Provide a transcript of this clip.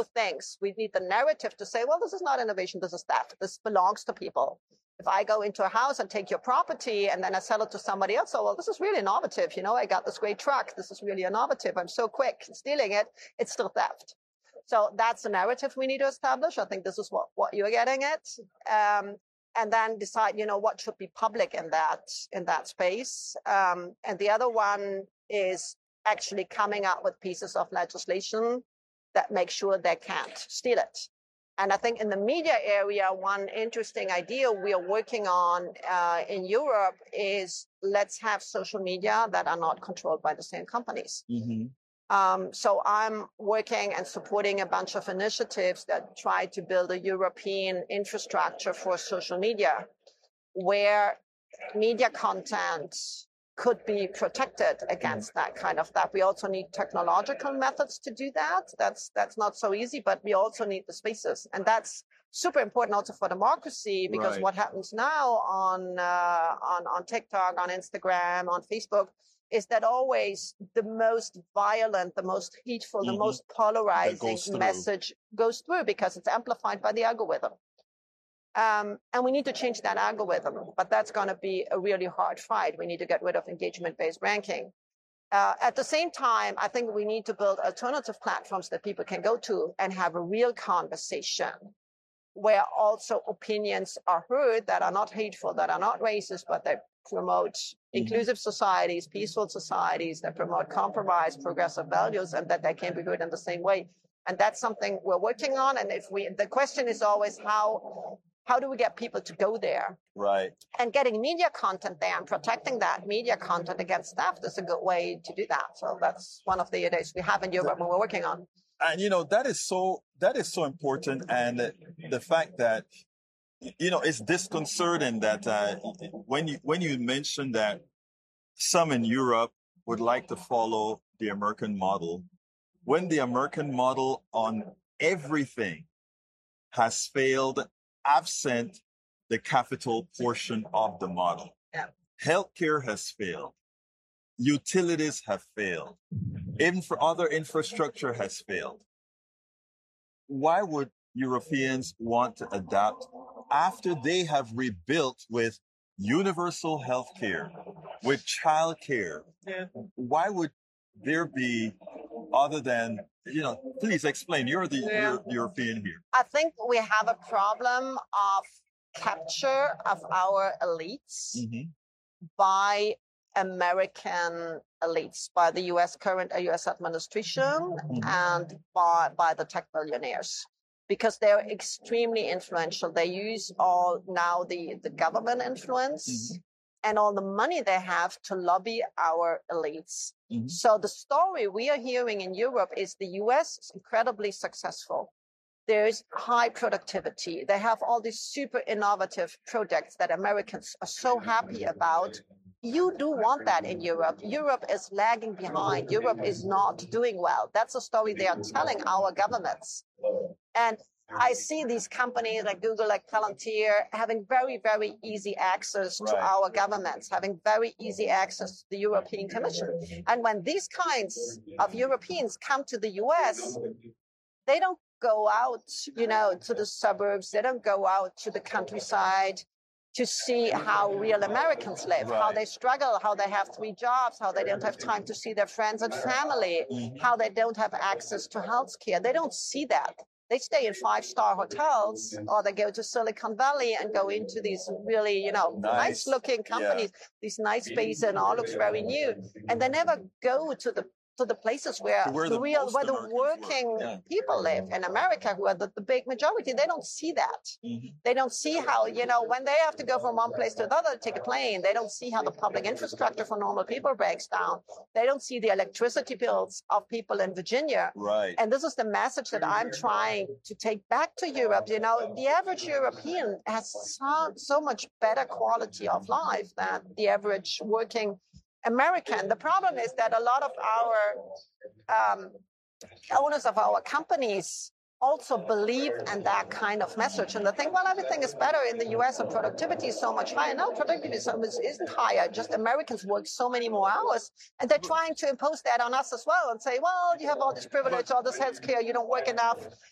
two things. We need the narrative to say, well, this is not innovation, this is theft. This belongs to people. If I go into a house and take your property and then I sell it to somebody else, oh, well, this is really innovative. You know, I got this great truck. This is really innovative. I'm so quick stealing it. It's still theft. So that's the narrative we need to establish. I think this is what you're getting at. And then decide, you know, what should be public in that space. And the other one is actually coming up with pieces of legislation that make sure they can't steal it. And I think in the media area, one interesting idea we are working on in Europe is let's have social media that are not controlled by the same companies. Mm-hmm. So I'm working and supporting a bunch of initiatives that try to build a European infrastructure for social media where media content could be protected against that kind of stuff. We also need technological methods to do that. That's not so easy, but we also need the spaces. And that's super important also for democracy, because what happens now on TikTok, on Instagram, on Facebook, is that always the most violent, the most hateful, the most polarizing message goes through because it's amplified by the algorithm. And we need to change that algorithm, but that's going to be a really hard fight. We need to get rid of engagement-based ranking. At the same time, I think we need to build alternative platforms that people can go to and have a real conversation where also opinions are heard that are not hateful, that are not racist, but they promote inclusive societies, peaceful societies, that promote compromise, progressive values, and that they can be heard in the same way. And that's something we're working on. And the question is always how do we get people to go there? Right. And getting media content there and protecting that media content against theft is a good way to do that. So that's one of the ideas we have in Europe and we're working on. And, you know, that is so important. And the fact that, you know, it's disconcerting that when you mention that some in Europe would like to follow the American model, when the American model on everything has failed, absent the capital portion of the model. Yeah. Healthcare has failed. Utilities have failed. Even for other infrastructure has failed. Why would Europeans want to adapt after they have rebuilt with universal health care, with childcare? Yeah. Why would there be other than, you know, please explain. You're the European here. I think we have a problem of capture of our elites by American elites, by the current US administration and by the tech billionaires, because they're extremely influential. They use all now the government influence and all the money they have to lobby our elites. So the story we are hearing in Europe is the US is incredibly successful. There's high productivity. They have all these super innovative projects that Americans are so happy about. You do want that in Europe. Europe is lagging behind. Europe is not doing well. That's a story they are telling our governments. And I see these companies like Google, like Palantir, having very, very easy access to our governments, having very easy access to the European Commission. And when these kinds of Europeans come to the US, they don't go out, you know, to the suburbs. They don't go out to the countryside to see how real Americans live, how they struggle, how they have 3 jobs, how they don't have time to see their friends and family, how they don't have access to health care. They don't see that. They stay in 5-star hotels, or they go to Silicon Valley and go into these really, you know, nice looking companies, these nice spaces, and all looks very new. And they never go to the places where the working people live in America, who are the big majority. They don't see that. They don't see how, you know, when they have to go from one place to another, take a plane, they don't see how the public infrastructure for normal people breaks down. They don't see the electricity bills of people in Virginia. Right. And this is the message that I'm trying to take back to Europe. You know, the average European has so much better quality of life than the average working American. The problem is that a lot of our owners of our companies also believe in that kind of message, and they think, well, everything is better in the US and productivity is so much higher. No, productivity isn't higher, just Americans work so many more hours, and they're trying to impose that on us as well and say, well, you have all this privilege, all this health care, you don't work enough.